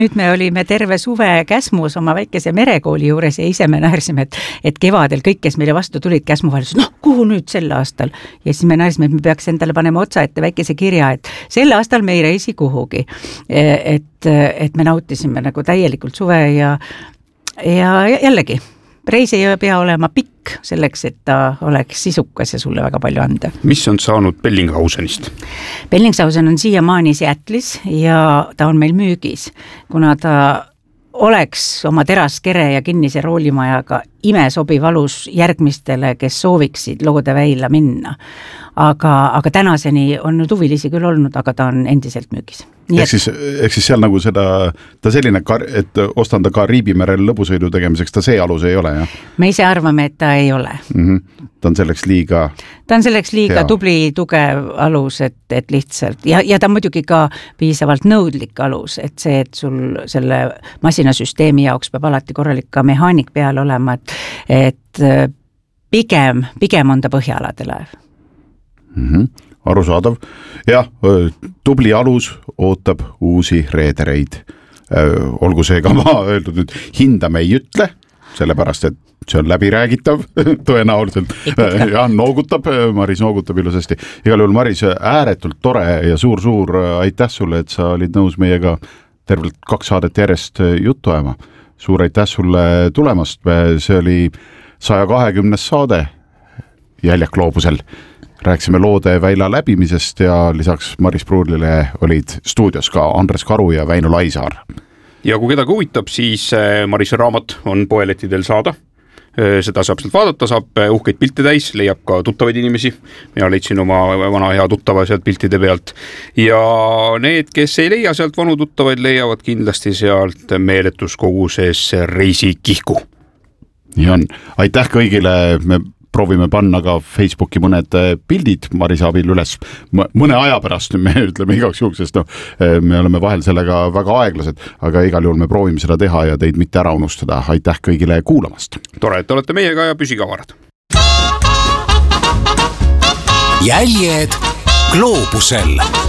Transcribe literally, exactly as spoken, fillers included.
nüüd me olime terve suve Käsmus oma väikese merekooli juures ja ise me näersime, et, et kevadel kõik, kes meile vastu tulid Käsmu valitsus, noh, kuhu nüüd sel aastal? Ja siis me näersime, et me peaks endale panema otsa ette väikese kirja, et sel aastal me ei reisi kuhugi. Et, et me nautisime nagu täielikult suve ja, ja jällegi, reis ei pea olema pikk selleks, et ta oleks sisukas ja sulle väga palju anda. Mis on saanud Bellingshausenist? Bellingshausen on siiamaani Seattle'is ja ta on meil müügis, kuna ta oleks oma teraskere ja kinnise roolimajaga imesobiv alus järgmistele, kes sooviksid Loodeväila minna. Aga, aga tänaseni on nüüd huvilisi küll olnud, aga ta on endiselt müügis. Ehk siis, ehk siis seal nagu seda, ta selline, et ostan ta ka Riibimerel lõbusõidu tegemiseks, ta see alus ei ole, jah? Me ise arvame, et ta ei ole. Mm-hmm. Ta on selleks liiga Ta on selleks liiga hea. Tubli, tugev alus, et, et lihtsalt, ja, ja ta muidugi ka piisavalt nõudlik alus, et see, et sul selle masinasüsteemi jaoks peab alati korralik ka mehaanik peal olema, et, et pigem, pigem on ta põhjaalade laev. Mm-hmm. Arusaadav. Jah, tubli alus ootab uusi reedereid. Olgu see ka ma öeldud, nüüd hinda me ei ütle, sellepärast, et see on läbiräägitav tõenäoliselt. Ja noogutab, Maris noogutab ilusasti. Igal juhul, Maris, ääretult tore ja suur-suur aitäh sulle, et sa olid nõus meiega tervelt kaks saadet järjest juttu ajama. Suur aitäh sulle tulemast. See oli saja kahekümnes saade Jäljak loobusel. Rääksime Loodeväila läbimisest ja lisaks Maris Pruulile olid stuudios ka Andres Karu ja Väino Laisaar. Ja kui kedagi huvitab, siis Marise raamat on poelettidel saada. Seda saab sealt vaadata, saab uhkeid pilte täis, leiab ka tuttavaid inimesi. Mina leidsin oma vana hea tuttava sealt piltide pealt. Ja need, kes ei leia sealt vanu tuttavaid, leiavad kindlasti sealt meeletus koguses reisikihku. Nii on. Aitäh kõigile. Me proovime panna ka Facebooki mõned pildid Marise abil üles mõne aja pärast, me ütleme igaks juhuks, sest no, me oleme vahel sellega väga aeglased, aga igal juhul me proovime seda teha ja teid mitte ära unustada. Aitäh kõigile kuulamast. Tore, et olete meiega ja püsiga avarad. Jäljed gloobusel.